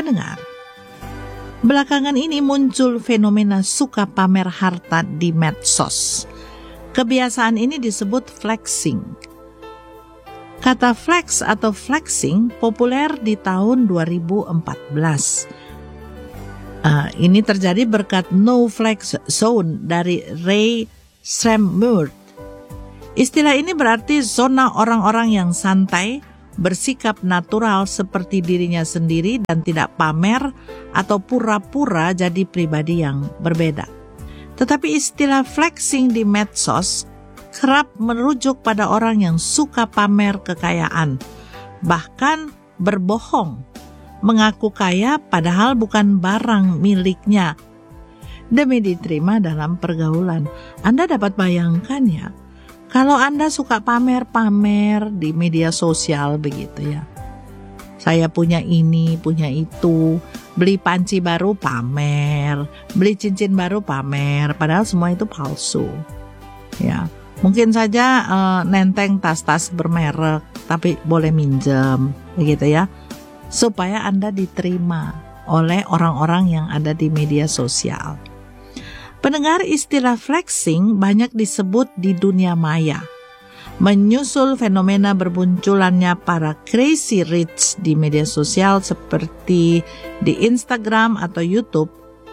Pendengar, belakangan ini muncul fenomena suka pamer harta di medsos. Kebiasaan ini disebut flexing. Kata flex atau flexing populer di tahun 2014. Ini terjadi berkat No Flex Zone dari Ray Shremmurd. Istilah ini berarti zona orang-orang yang santai, bersikap natural seperti dirinya sendiri dan tidak pamer atau pura-pura jadi pribadi yang berbeda. Tetapi istilah flexing di medsos kerap merujuk pada orang yang suka pamer kekayaan, bahkan berbohong, mengaku kaya padahal bukan barang miliknya, demi diterima dalam pergaulan. Anda dapat bayangkan ya, kalau Anda suka pamer-pamer di media sosial begitu ya. Saya punya ini, punya itu, beli panci baru pamer, beli cincin baru pamer, padahal semua itu palsu. Ya, mungkin saja nenteng tas-tas bermerek, tapi boleh minjem, begitu ya. Supaya Anda diterima oleh orang-orang yang ada di media sosial. Pendengar, istilah flexing banyak disebut di dunia maya. Menyusul fenomena bermunculannya para crazy rich di media sosial seperti di Instagram atau YouTube,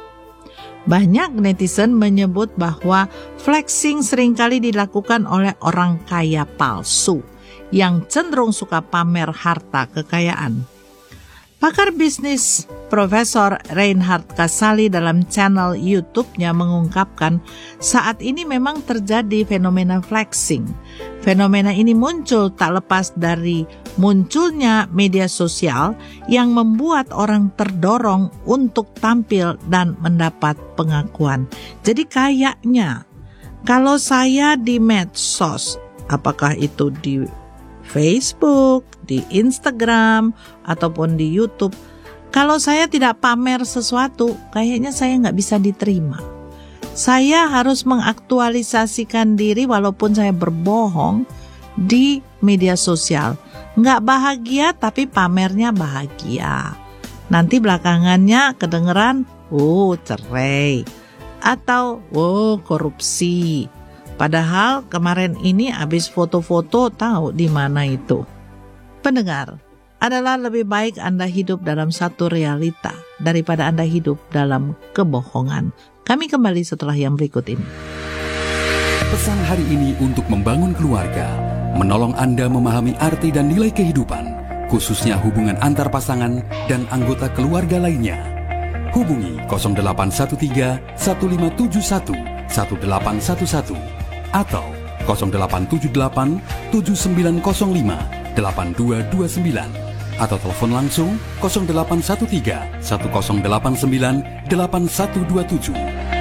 banyak netizen menyebut bahwa flexing seringkali dilakukan oleh orang kaya palsu yang cenderung suka pamer harta kekayaan. Pakar bisnis Profesor Reinhard Kasali dalam channel YouTube-nya mengungkapkan saat ini memang terjadi fenomena flexing. Fenomena ini muncul tak lepas dari munculnya media sosial yang membuat orang terdorong untuk tampil dan mendapat pengakuan. Jadi kayaknya kalau saya di medsos, apakah itu di Facebook, di Instagram, ataupun di YouTube, kalau saya tidak pamer sesuatu, kayaknya saya nggak bisa diterima. Saya harus mengaktualisasikan diri walaupun saya berbohong di media sosial. Nggak bahagia tapi pamernya bahagia. Nanti belakangannya kedengeran, cerai. Atau, korupsi. Padahal kemarin ini habis foto-foto tahu di mana itu. Pendengar, adalah lebih baik Anda hidup dalam satu realita daripada Anda hidup dalam kebohongan. Kami kembali setelah yang berikut ini. Pesan hari ini untuk membangun keluarga, menolong Anda memahami arti dan nilai kehidupan, khususnya hubungan antar pasangan dan anggota keluarga lainnya. Hubungi 0813 1571 1811 atau 0878 7905 8229 atau telepon langsung 0813 1089 8127.